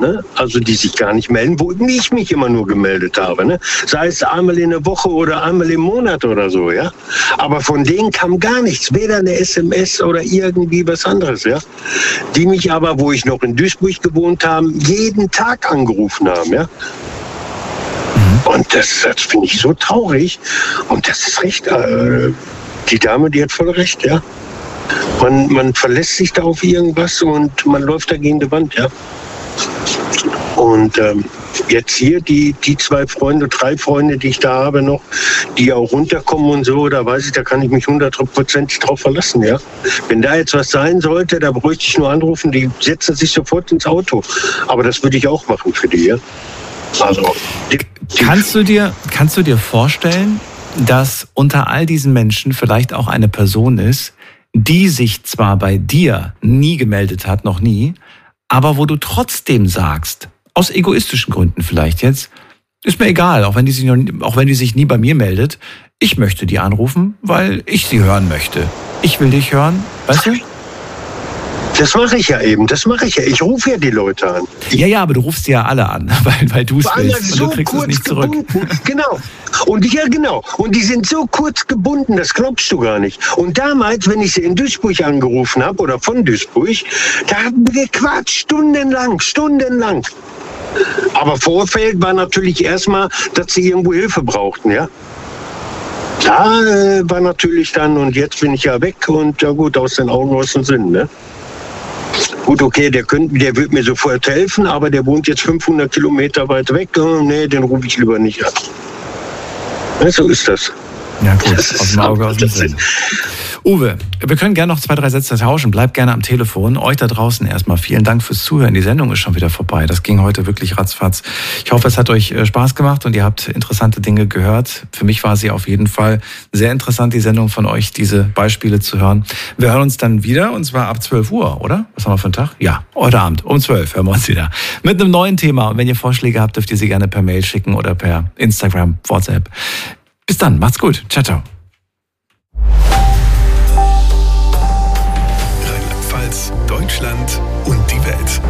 ne? Also die sich gar nicht melden, wo ich mich immer nur gemeldet habe. Ne? Sei es einmal in der Woche oder einmal im Monat oder so. Ja? Aber von denen kam gar nichts, weder eine SMS oder irgendwie was anderes. Ja? Die mich aber, wo ich noch in Duisburg gewohnt habe, jeden Tag angerufen haben. Ja? Und das finde ich so traurig. Und das ist recht. Die Dame, die hat voll recht, ja. Man verlässt sich da auf irgendwas und man läuft da gegen die Wand, ja. Und jetzt hier die 2 Freunde, 3 Freunde, die ich da habe noch, die auch runterkommen und so, da weiß ich, da kann ich mich 100% drauf verlassen, ja. Wenn da jetzt was sein sollte, da bräuchte ich nur anrufen, die setzen sich sofort ins Auto. Aber das würde ich auch machen für die, ja. Also, Kannst du dir vorstellen, dass unter all diesen Menschen vielleicht auch eine Person ist, die sich zwar bei dir nie gemeldet hat, noch nie, aber wo du trotzdem sagst, aus egoistischen Gründen vielleicht jetzt, ist mir egal, auch wenn die sich nie bei mir meldet, ich möchte die anrufen, weil ich sie hören möchte. Ich will dich hören, weißt du? Das mache ich ja eben, Ich rufe ja die Leute an. Ja, aber du rufst sie ja alle an, weil du es willst so und du kriegst es nicht zurück. Genau. Und die sind so kurz gebunden, das glaubst du gar nicht. Und damals, wenn ich sie in Duisburg angerufen habe, oder von Duisburg, da haben wir gequatscht, stundenlang. Aber Vorfeld war natürlich erstmal, dass sie irgendwo Hilfe brauchten, ja. Da war natürlich dann, und jetzt bin ich ja weg und ja gut, aus den Augen, aus dem Sinn, ne. Gut, okay, der wird mir sofort helfen, aber der wohnt jetzt 500 Kilometer weit weg. Oh, nee, den rufe ich lieber nicht an. Ja, so ist das. Ja gut, aus dem Auge, aus dem Sinn. Uwe, wir können gerne noch 2, 3 Sätze tauschen. Bleib gerne am Telefon. Euch da draußen erstmal vielen Dank fürs Zuhören. Die Sendung ist schon wieder vorbei. Das ging heute wirklich ratzfatz. Ich hoffe, es hat euch Spaß gemacht und ihr habt interessante Dinge gehört. Für mich war sie auf jeden Fall sehr interessant, die Sendung von euch, diese Beispiele zu hören. Wir hören uns dann wieder, und zwar ab 12 Uhr, oder? Was haben wir für einen Tag? Ja, heute Abend um 12 hören wir uns wieder. Mit einem neuen Thema. Und wenn ihr Vorschläge habt, dürft ihr sie gerne per Mail schicken oder per Instagram, WhatsApp. Bis dann, macht's gut. Ciao, ciao. Rheinland-Pfalz, Deutschland und die Welt.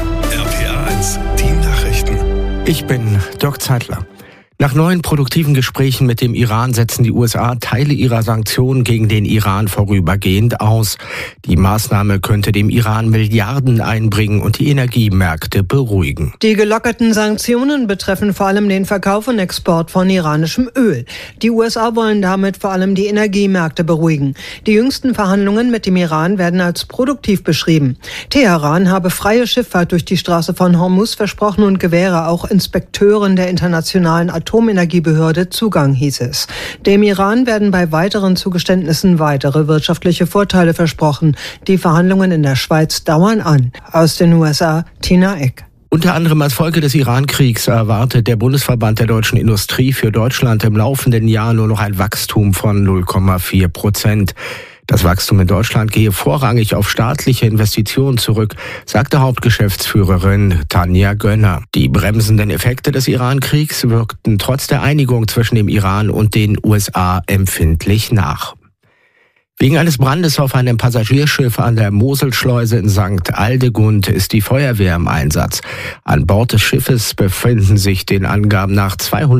RPA 1, die Nachrichten. Ich bin Dirk Zeitler. Nach neuen produktiven Gesprächen mit dem Iran setzen die USA Teile ihrer Sanktionen gegen den Iran vorübergehend aus. Die Maßnahme könnte dem Iran Milliarden einbringen und die Energiemärkte beruhigen. Die gelockerten Sanktionen betreffen vor allem den Verkauf und Export von iranischem Öl. Die USA wollen damit vor allem die Energiemärkte beruhigen. Die jüngsten Verhandlungen mit dem Iran werden als produktiv beschrieben. Teheran habe freie Schifffahrt durch die Straße von Hormuz versprochen und gewähre auch Inspekteuren der internationalen Atomenergiebehörde Zugang, hieß es. Dem Iran werden bei weiteren Zugeständnissen weitere wirtschaftliche Vorteile versprochen. Die Verhandlungen in der Schweiz dauern an. Aus den USA, Tina Eck. Unter anderem als Folge des Iran-Kriegs erwartet der Bundesverband der deutschen Industrie für Deutschland im laufenden Jahr nur noch ein Wachstum von 0,4%. Das Wachstum in Deutschland gehe vorrangig auf staatliche Investitionen zurück, sagte Hauptgeschäftsführerin Tanja Gönner. Die bremsenden Effekte des Iran-Kriegs wirkten trotz der Einigung zwischen dem Iran und den USA empfindlich nach. Wegen eines Brandes auf einem Passagierschiff an der Moselschleuse in St. Aldegund ist die Feuerwehr im Einsatz. An Bord des Schiffes befinden sich den Angaben nach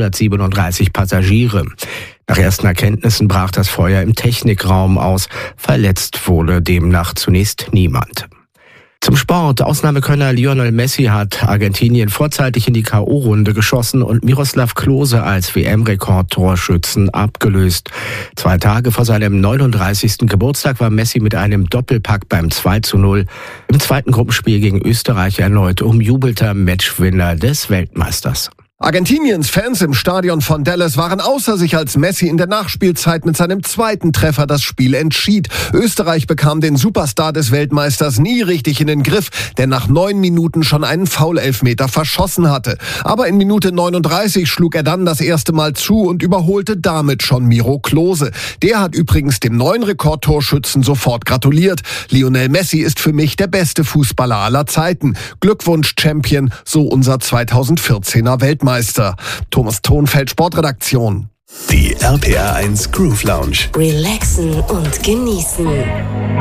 237 Passagiere. Nach ersten Erkenntnissen brach das Feuer im Technikraum aus. Verletzt wurde demnach zunächst niemand. Zum Sport. Ausnahmekönner Lionel Messi hat Argentinien vorzeitig in die K.O.-Runde geschossen und Miroslav Klose als WM-Rekordtorschützen abgelöst. 2 Tage vor seinem 39. Geburtstag war Messi mit einem Doppelpack beim 2:0 im zweiten Gruppenspiel gegen Österreich erneut umjubelter Matchwinner des Weltmeisters. Argentiniens Fans im Stadion von Dallas waren außer sich, als Messi in der Nachspielzeit mit seinem 2. Treffer das Spiel entschied. Österreich bekam den Superstar des Weltmeisters nie richtig in den Griff, der nach 9 Minuten schon einen Foul-Elfmeter verschossen hatte. Aber in Minute 39 schlug er dann das erste Mal zu und überholte damit schon Miro Klose. Der hat übrigens dem neuen Rekordtorschützen sofort gratuliert. Lionel Messi ist für mich der beste Fußballer aller Zeiten. Glückwunsch, Champion, so unser 2014er Weltmeister. Thomas Thonfeld, Sportredaktion. Die RPA 1 Groove Lounge. Relaxen und genießen.